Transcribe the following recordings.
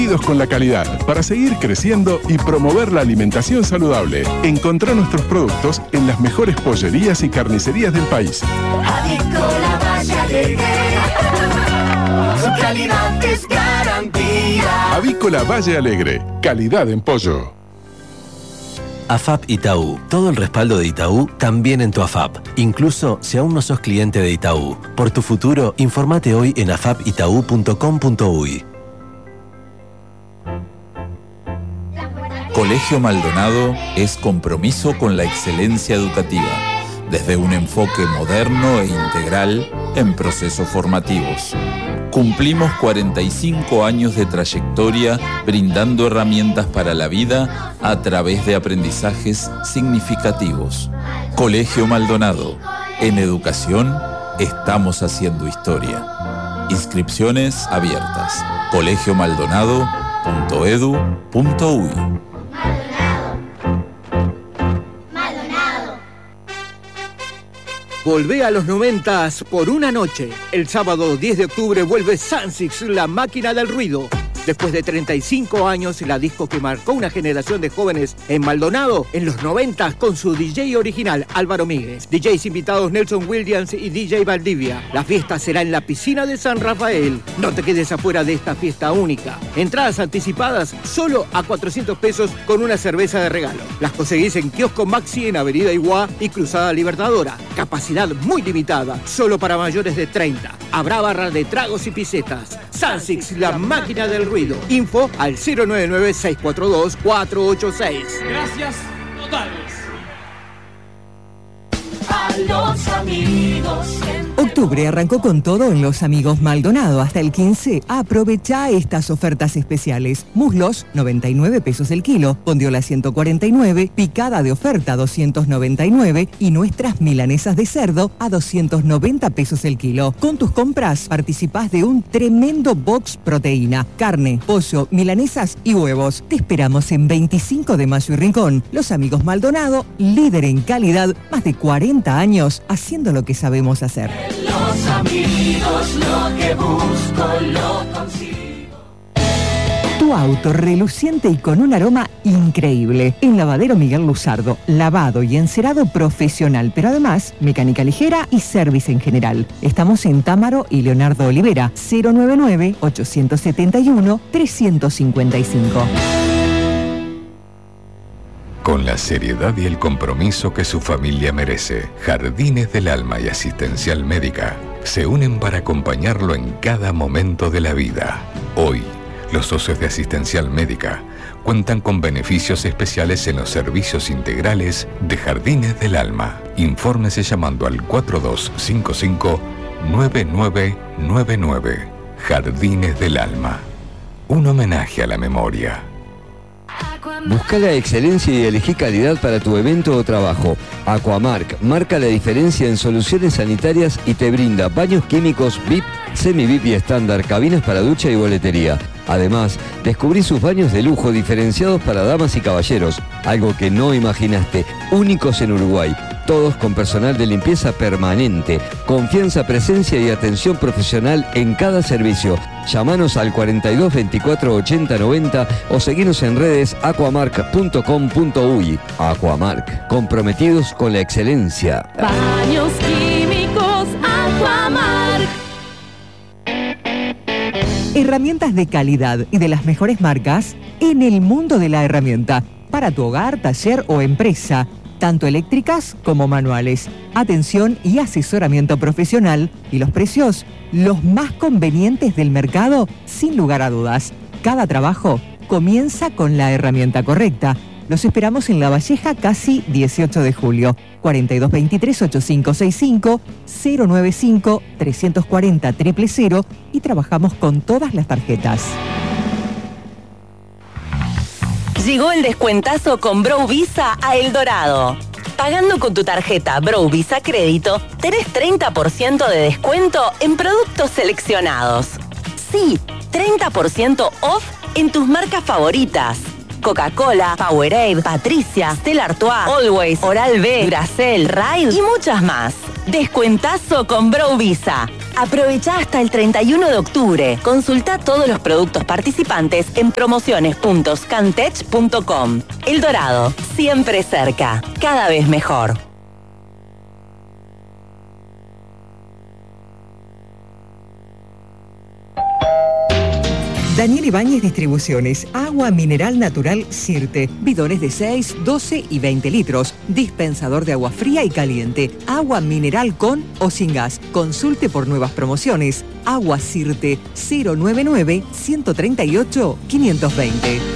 comprometidos con la calidad para seguir creciendo y promover la alimentación saludable. Encontrá nuestros productos en las mejores pollerías y carnicerías del país. Avícola Valle Alegre, su calidad es garantía. Avícola Valle Alegre, calidad en pollo. AFAP Itaú. Todo el respaldo de Itaú también en tu AFAP. Incluso si aún no sos cliente de Itaú. Por tu futuro, informate hoy en afapitau.com.uy. Colegio Maldonado es compromiso con la excelencia educativa, desde un enfoque moderno e integral en procesos formativos. Cumplimos 45 años de trayectoria brindando herramientas para la vida a través de aprendizajes significativos. Colegio Maldonado. En educación estamos haciendo historia. Inscripciones abiertas. colegiomaldonado.edu.uy. Volvé a los 90s por una noche. El sábado 10 de octubre vuelve Sansix, la máquina del ruido. Después de 35 años, la disco que marcó una generación de jóvenes en Maldonado, en los 90s, con su DJ original, Álvaro Míguez. DJs invitados Nelson Williams y DJ Valdivia. La fiesta será en la piscina de San Rafael. No te quedes afuera de esta fiesta única. Entradas anticipadas solo a 400 pesos con una cerveza de regalo. Las conseguís en Kiosco Maxi en Avenida Iguá y Cruzada Libertadora. Capacidad muy limitada, solo para mayores de 30. Habrá barra de tragos y pisetas. Sansix, la máquina del ruido. Info al 099-642-486. Gracias totales. A los amigos. Octubre arrancó con todo en Los Amigos Maldonado. Hasta el 15, aprovecha estas ofertas especiales. Muslos, 99 pesos el kilo. Bondiola, 149. Picada de oferta, 299. Y nuestras milanesas de cerdo, a 290 pesos el kilo. Con tus compras, participás de un tremendo box proteína. Carne, pollo, milanesas y huevos. Te esperamos en 25 de Mayo y Rincón. Los Amigos Maldonado, líder en calidad, más de 40 años haciendo lo que sabemos hacer. Los amigos, lo que busco, lo consigo. Tu auto reluciente y con un aroma increíble. En Lavadero Miguel Luzardo, lavado y encerado profesional, pero además mecánica ligera y service en general. Estamos en Támaro y Leonardo Olivera, 099-871-355. Con la seriedad y el compromiso que su familia merece, Jardines del Alma y Asistencial Médica se unen para acompañarlo en cada momento de la vida. Hoy, los socios de Asistencial Médica cuentan con beneficios especiales en los servicios integrales de Jardines del Alma. Infórmese llamando al 4255-9999. Jardines del Alma. Un homenaje a la memoria. Busca la excelencia y elegí calidad para tu evento o trabajo. Aquamark marca la diferencia en soluciones sanitarias y te brinda baños químicos VIP, semi-VIP y estándar, cabinas para ducha y boletería. Además, descubrí sus baños de lujo diferenciados para damas y caballeros, algo que no imaginaste, únicos en Uruguay. Todos con personal de limpieza permanente, confianza, presencia y atención profesional en cada servicio. Llámanos al 42 24 80 90 o seguinos en redes aquamark.com.uy. Aquamark, comprometidos con la excelencia. Baños químicos Aquamark. Herramientas de calidad y de las mejores marcas en el mundo de la herramienta. Para tu hogar, taller o empresa. Tanto eléctricas como manuales. Atención y asesoramiento profesional y los precios, los más convenientes del mercado, sin lugar a dudas. Cada trabajo comienza con la herramienta correcta. Los esperamos en La Valleja, casi 18 de julio. 4223-8565, 095-340-000 y trabajamos con todas las tarjetas. Llegó el descuentazo con Bro Visa a El Dorado. Pagando con tu tarjeta Bro Visa Crédito, tenés 30% de descuento en productos seleccionados. Sí, 30% off en tus marcas favoritas. Coca-Cola, Powerade, Patricia, Stella Artois, Always, Oral-B, Duracell, Ride y muchas más. Descuentazo con Bro Visa. Aprovecha hasta el 31 de octubre. Consulta todos los productos participantes en promociones.scantech.com. El Dorado, siempre cerca, cada vez mejor. Daniel Ibáñez Distribuciones, agua mineral natural Sirte, bidones de 6, 12 y 20 litros, dispensador de agua fría y caliente, agua mineral con o sin gas. Consulte por nuevas promociones. Agua Sirte 099-138-520.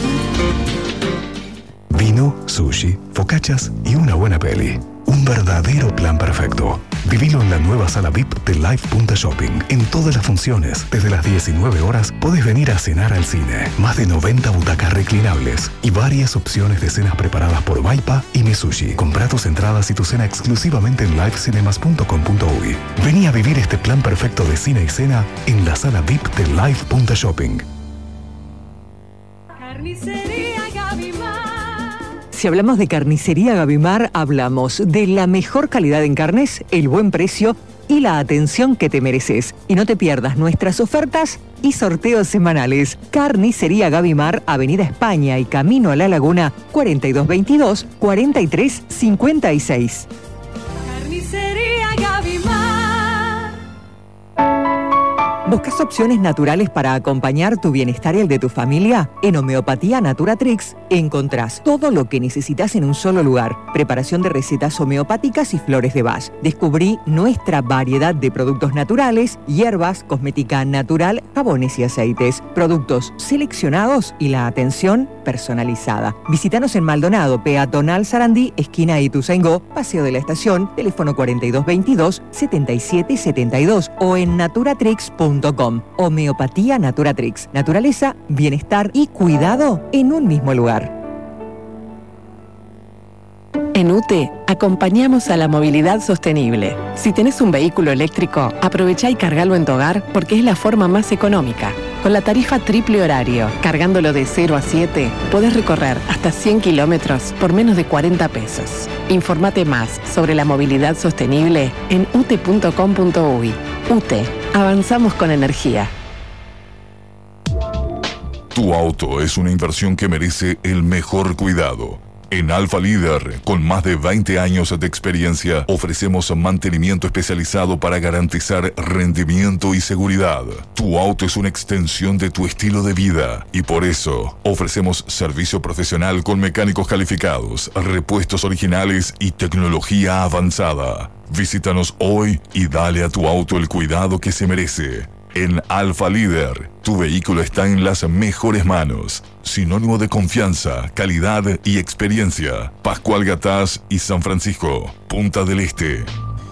Vino, sushi, focachas y una buena peli. Un verdadero plan perfecto. Vivilo en la nueva sala VIP de Live Punta Shopping. En todas las funciones, desde las 19 horas, podés venir a cenar al cine. Más de 90 butacas reclinables y varias opciones de cenas preparadas por Vaipa y Misushi. Comprá tus entradas y tu cena exclusivamente en livecinemas.com.uy. Vení a vivir este plan perfecto de cine y cena en la sala VIP de Live Punta Shopping. Carnicería Gavimar. Si hablamos de Carnicería Gavimar, hablamos de la mejor calidad en carnes, el buen precio y la atención que te mereces. Y no te pierdas nuestras ofertas y sorteos semanales. Carnicería Gavimar, Avenida España y Camino a la Laguna, 4222-4356. Carnicería Gavimar. ¿Buscas opciones naturales para acompañar tu bienestar y el de tu familia? En Homeopatía Naturatrix encontrás todo lo que necesitas en un solo lugar. Preparación de recetas homeopáticas y flores de Bach. Descubrí nuestra variedad de productos naturales, hierbas, cosmética natural, jabones y aceites. Productos seleccionados y la atención personalizada. Visítanos en Maldonado, Peatonal Sarandí, esquina Ituzaingó, Paseo de la Estación, teléfono 4222-7772 o en naturatrix.com. Homeopatía Naturatrix. Naturaleza, bienestar y cuidado en un mismo lugar. En UTE acompañamos a la movilidad sostenible. Si tenés un vehículo eléctrico, aprovechá y cargalo en tu hogar porque es la forma más económica. Con la tarifa triple horario, cargándolo de 0 a 7, podés recorrer hasta 100 kilómetros por menos de 40 pesos. Informate más sobre la movilidad sostenible en ute.com.uy. UTE, avanzamos con energía. Tu auto es una inversión que merece el mejor cuidado. En Alfa Líder, con más de 20 años de experiencia, ofrecemos mantenimiento especializado para garantizar rendimiento y seguridad. Tu auto es una extensión de tu estilo de vida y por eso ofrecemos servicio profesional con mecánicos calificados, repuestos originales y tecnología avanzada. Visítanos hoy y dale a tu auto el cuidado que se merece. En Alfa Líder, tu vehículo está en las mejores manos. Sinónimo de confianza, calidad y experiencia. Pascual Gatás y San Francisco, Punta del Este.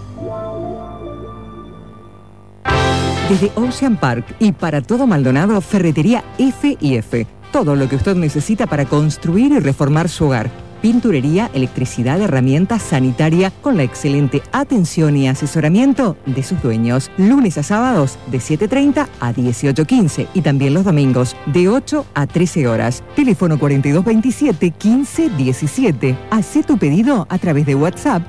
Desde Ocean Park y para todo Maldonado, Ferretería F&F. Todo lo que usted necesita para construir y reformar su hogar. Pinturería, electricidad, herramientas, sanitaria, con la excelente atención y asesoramiento de sus dueños. Lunes a sábados de 7:30 a 18:15 y también los domingos de 8 a 13 horas. Teléfono 4227-1517. Hacé tu pedido a través de WhatsApp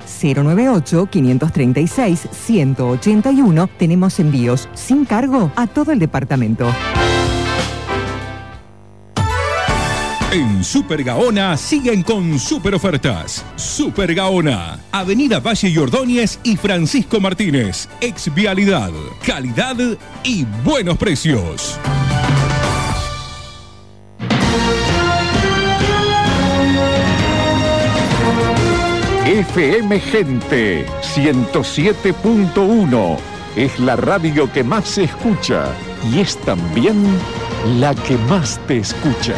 098-536-181. Tenemos envíos sin cargo a todo el departamento. En Super Gaona siguen con super ofertas. Super Gaona, Avenida Valle y Ordóñez y Francisco Martínez. Ex Vialidad, calidad y buenos precios. FM Gente 107.1 es la radio que más se escucha y es también la que más te escucha.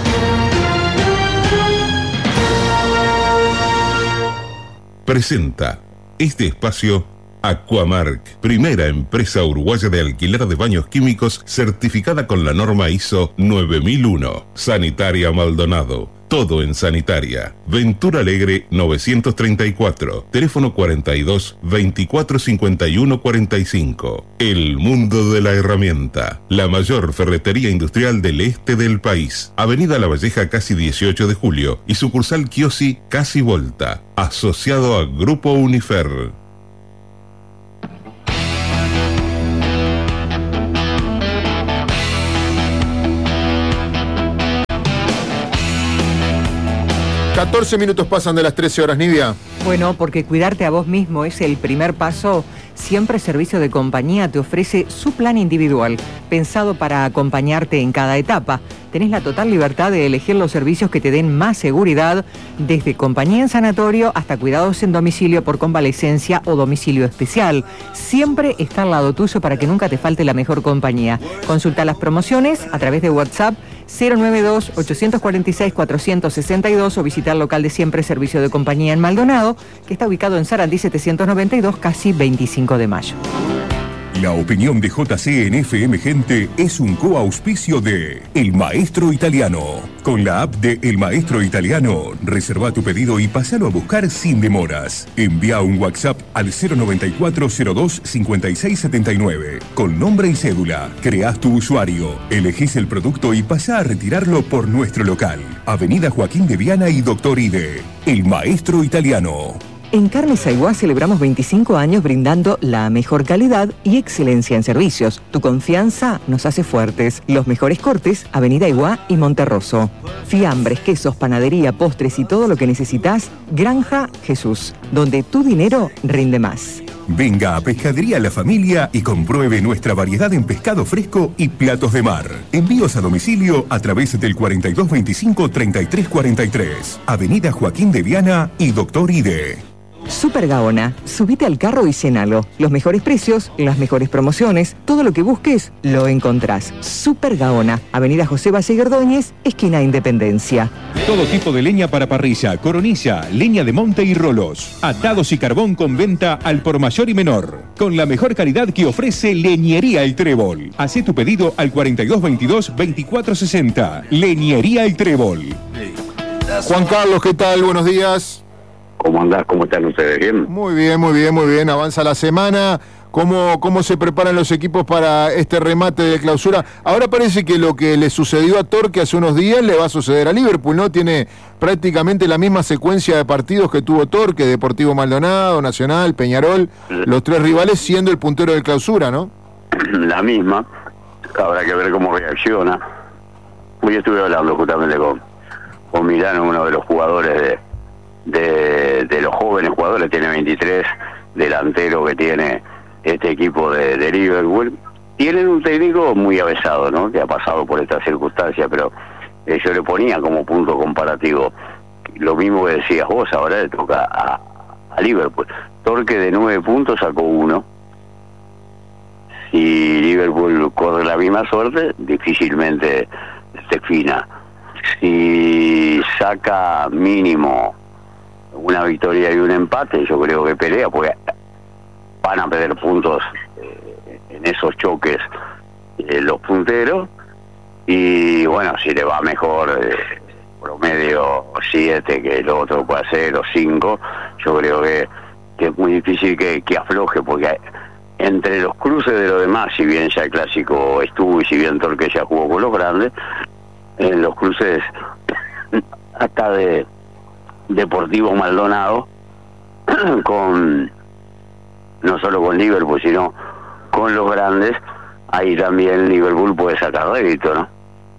Presenta este espacio Aquamark, primera empresa uruguaya de alquiler de baños químicos certificada con la norma ISO 9001. Sanitaria Maldonado, todo en sanitaria. Ventura Alegre 934, teléfono 42 24 51 45. El mundo de la herramienta, la mayor ferretería industrial del este del país. Avenida La Valleja casi 18 de julio y sucursal Kiosi casi Volta, asociado a Grupo Unifer. 14 minutos pasan de las 13 horas, Nidia. Bueno, porque cuidarte a vos mismo es el primer paso. Siempre Servicio de Compañía te ofrece su plan individual, pensado para acompañarte en cada etapa. Tenés la total libertad de elegir los servicios que te den más seguridad, desde compañía en sanatorio hasta cuidados en domicilio por convalecencia o domicilio especial. Siempre está al lado tuyo para que nunca te falte la mejor compañía. Consulta las promociones a través de WhatsApp 092-846-462 o visitar el local de siempre Servicio de Compañía en Maldonado, que está ubicado en Sarandí 792, casi 25 de mayo. La opinión de JC en FM Gente es un coauspicio de El Maestro Italiano. Con la app de El Maestro Italiano, reserva tu pedido y pásalo a buscar sin demoras. Envía un WhatsApp al 094-02-5679. Con nombre y cédula, creás tu usuario, elegís el producto y pasá a retirarlo por nuestro local. Avenida Joaquín de Viana y Doctor Ide. El Maestro Italiano. En Carnes Aiguá celebramos 25 años brindando la mejor calidad y excelencia en servicios. Tu confianza nos hace fuertes. Los mejores cortes, Avenida Aiguá y Monterroso. Fiambres, quesos, panadería, postres y todo lo que necesitas, Granja Jesús, donde tu dinero rinde más. Venga a Pescadería La Familia y compruebe nuestra variedad en pescado fresco y platos de mar. Envíos a domicilio a través del 4225-3343. Avenida Joaquín de Viana y Doctor Ide. Super Gaona, subite al carro y cenalo. Los mejores precios, las mejores promociones, todo lo que busques, lo encontrás. Super Gaona, Avenida José Valle Ordóñez, esquina Independencia. Todo tipo de leña para parrilla, coronilla, leña de monte y rolos. Atados y carbón con venta al por mayor y menor. Con la mejor calidad que ofrece Leñería El Trébol. Hacé tu pedido al 4222-2460. Leñería El Trébol. Juan Carlos, ¿qué tal? Buenos días. ¿Cómo andás? ¿Cómo están ustedes? ¿Bien? Muy bien, muy bien, muy bien. Avanza la semana. ¿Cómo se preparan los equipos para este remate de clausura? Ahora parece que lo que le sucedió a Torque hace unos días le va a suceder a Liverpool, ¿no? Tiene prácticamente la misma secuencia de partidos que tuvo Torque, Deportivo Maldonado, Nacional, Peñarol, los tres rivales siendo el puntero de clausura, ¿no? La misma. Habrá que ver cómo reacciona. Hoy estuve hablando justamente con Milano, uno de los jugadores de los jóvenes jugadores, tiene 23, delantero que tiene este equipo de Liverpool. Tienen un técnico muy avesado, ¿no? Que ha pasado por esta circunstancia, pero yo le ponía como punto comparativo lo mismo que decías vos. Ahora le toca a Liverpool. Torque de 9 puntos sacó 1. Si Liverpool corre la misma suerte, difícilmente se fina. Si saca mínimo una victoria y un empate, yo creo que pelea, porque van a perder puntos en esos choques los punteros. Y bueno, si le va mejor, promedio 7, que el otro puede hacer, o 5, yo creo que es muy difícil que afloje, porque entre los cruces de los demás, si bien ya el clásico estuvo y si bien Torque ya jugó con los grandes, en los cruces hasta de Deportivo Maldonado, con no solo con Liverpool, sino con los grandes, ahí también Liverpool puede sacar rédito, ¿no?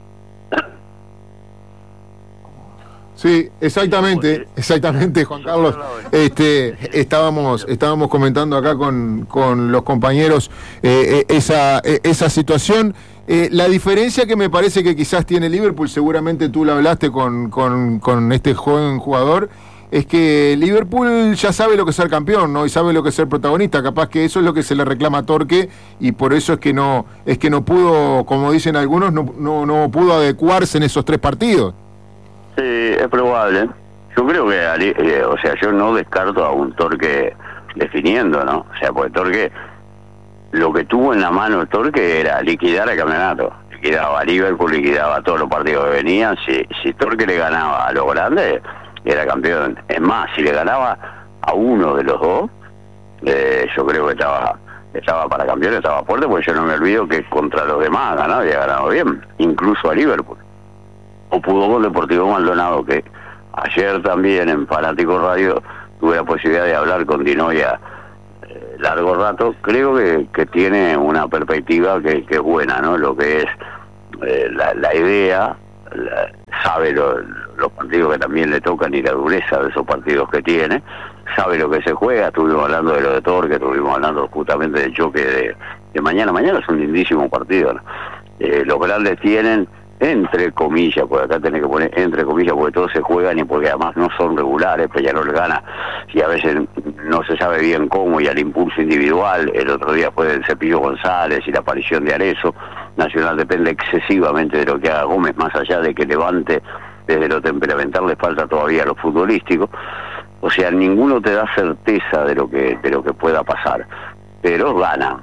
Sí, exactamente, Juan Carlos. Estábamos comentando acá con los compañeros esa situación. La diferencia que me parece que quizás tiene Liverpool, seguramente tú la hablaste con este joven jugador, es que Liverpool ya sabe lo que es ser campeón, ¿no? Y sabe lo que es ser protagonista. Capaz que eso es lo que se le reclama a Torque, y por eso es que no pudo, como dicen algunos, no pudo adecuarse en esos 3 partidos. Sí, es probable. Yo creo que, yo no descarto a un Torque definiendo, ¿no? O sea, porque Torque, lo que tuvo en la mano el Torque era liquidar el campeonato. Liquidaba a Liverpool, liquidaba a todos los partidos que venían. Si Torque le ganaba a los grandes, era campeón. Es más, si le ganaba a uno de los dos, yo creo que estaba para campeón, estaba fuerte, porque yo no me olvido que contra los demás había ganado bien, incluso a Liverpool. O pudo con Deportivo Maldonado, que ayer también en Fanático Radio tuve la posibilidad de hablar con Dinoya largo rato. Creo que tiene una perspectiva que es buena, ¿no? Lo que es la idea, sabe los partidos que también le tocan y la dureza de esos partidos que tiene, sabe lo que se juega. Estuvimos hablando de lo de Torque, estuvimos hablando justamente del choque de mañana. Mañana es un lindísimo partido, ¿no? Los grandes tienen, entre comillas, porque acá tenés que poner entre comillas, porque todos se juegan y porque además no son regulares. Peñarol gana y a veces no se sabe bien cómo, y al impulso individual. El otro día fue el Cepillo González y la aparición de Arezzo. Nacional depende excesivamente de lo que haga Gómez, más allá de que levante desde lo temperamental, le falta todavía lo futbolístico. O sea, ninguno te da certeza de lo que pueda pasar, pero gana.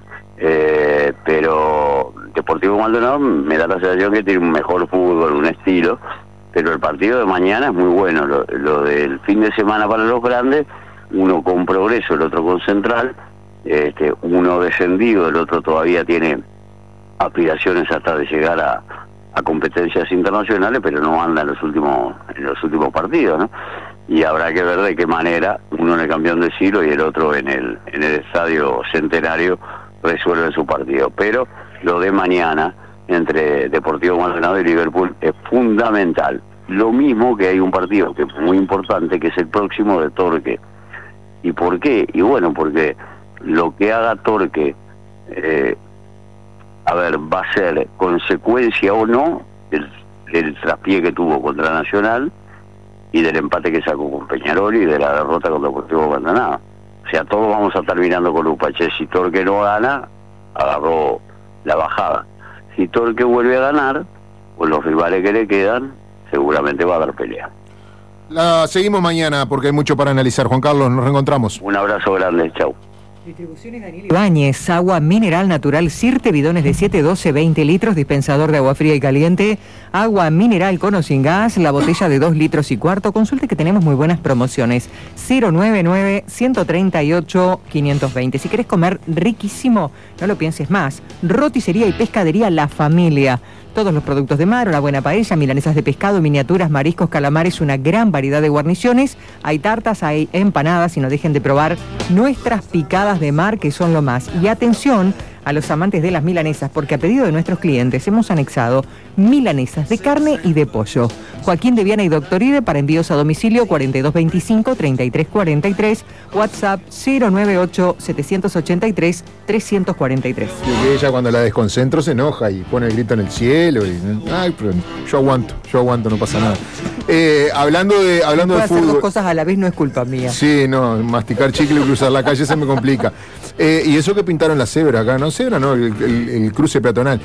Pero Deportivo Maldonado me da la sensación que tiene un mejor fútbol, un estilo, pero el partido de mañana es muy bueno. Lo del fin de semana para los grandes, uno con Progreso, el otro con Central, uno descendido, el otro todavía tiene aspiraciones hasta de llegar a competencias internacionales, pero no anda en los últimos partidos, ¿no? Y habrá que ver de qué manera uno en el campeón del siglo y el otro en el Estadio Centenario resuelve su partido. Pero lo de mañana entre Deportivo Maldonado y Liverpool es fundamental. Lo mismo que hay un partido que es muy importante, que es el próximo de Torque. ¿Y por qué? Y bueno, porque lo que haga Torque va a ser consecuencia o no del traspié que tuvo contra Nacional y del empate que sacó con Peñarol y de la derrota con Deportivo Maldonado. O sea, todos vamos a estar mirando con Lupache. Si Torque no gana, agarró la bajada. Si Torque vuelve a ganar, pues los rivales que le quedan, seguramente va a haber pelea. La seguimos mañana porque hay mucho para analizar. Juan Carlos, nos reencontramos. Un abrazo grande, chau. Distribuciones Daniel Ibáñez, agua mineral natural Sirte, bidones de 7, 12, 20 litros, dispensador de agua fría y caliente, agua mineral con o sin gas, la botella de 2 litros y cuarto. Consulte que tenemos muy buenas promociones. 099-138-520. Si querés comer riquísimo, no lo pienses más. Roticería y pescadería La Familia. Todos los productos de mar, una buena paella, milanesas de pescado, miniaturas, mariscos, calamares, una gran variedad de guarniciones. Hay tartas, hay empanadas y no dejen de probar nuestras picadas de mar, que son lo más. Y atención a los amantes de las milanesas, porque a pedido de nuestros clientes hemos anexado milanesas de carne y de pollo. Joaquín de Viana y Doctor Ide para envíos a domicilio 4225-3343, WhatsApp 098-783-343. Y ella cuando la desconcentro se enoja y pone el grito en el cielo. Ay, pero yo aguanto, no pasa nada. Hablando de fútbol. Hacer dos cosas a la vez no es culpa mía. Sí, no, masticar chicle y cruzar la calle se me complica. Y eso que pintaron la cebra acá, ¿no? Cebra, no, el cruce peatonal.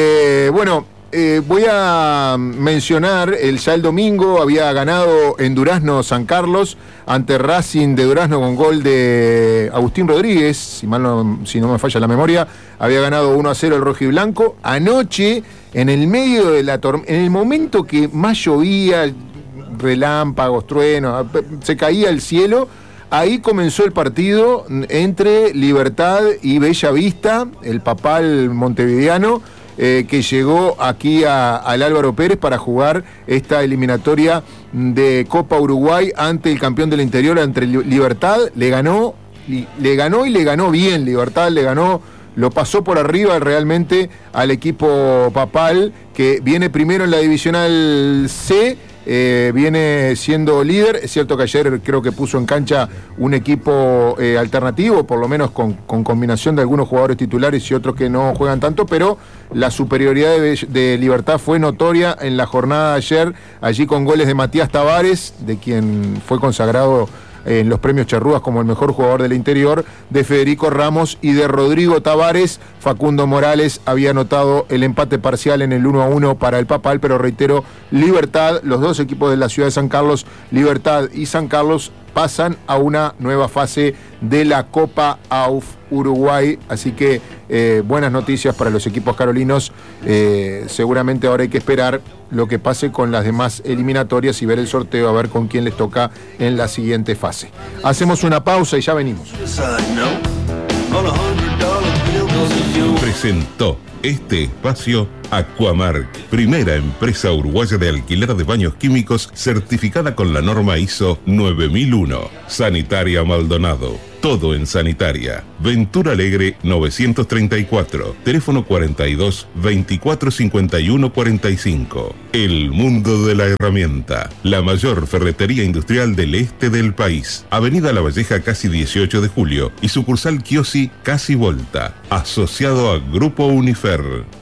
Voy a mencionar, ya el domingo había ganado en Durazno San Carlos ante Racing de Durazno con gol de Agustín Rodríguez, si no me falla la memoria, había ganado 1-0 el rojiblanco. Anoche, en el medio de la tormenta, en el momento que más llovía, relámpagos, truenos, se caía el cielo, ahí comenzó el partido entre Libertad y Bella Vista, el papal montevideano, que llegó aquí al Álvaro Pérez para jugar esta eliminatoria de Copa Uruguay ante el campeón del interior, ante Libertad. Le ganó y le ganó bien. Libertad le ganó, lo pasó por arriba realmente al equipo papal, que viene primero en la divisional C. Viene siendo líder. Es cierto que ayer creo que puso en cancha un equipo alternativo, por lo menos con combinación de algunos jugadores titulares y otros que no juegan tanto, pero la superioridad de Libertad fue notoria en la jornada de ayer, allí con goles de Matías Tavares, de quien fue consagrado en los premios Charrúas como el mejor jugador del interior, de Federico Ramos y de Rodrigo Tavares. Facundo Morales había anotado el empate parcial en el 1-1 para el papal, pero reitero, Libertad, los dos equipos de la ciudad de San Carlos, Libertad y San Carlos, pasan a una nueva fase de la Copa AUF Uruguay, así que buenas noticias para los equipos carolinos. Seguramente ahora hay que esperar lo que pase con las demás eliminatorias y ver el sorteo, a ver con quién les toca en la siguiente fase. Hacemos una pausa y ya venimos. Presentó este espacio Aquamark, primera empresa uruguaya de alquiler de baños químicos certificada con la norma ISO 9001. Sanitaria Maldonado. todo en sanitaria. Ventura Alegre 934, teléfono 42 24 51 45. El mundo de la herramienta, la mayor ferretería industrial del este del país. Avenida La Valleja casi 18 de julio y sucursal Kiosi casi Volta, asociado a Grupo Unifer.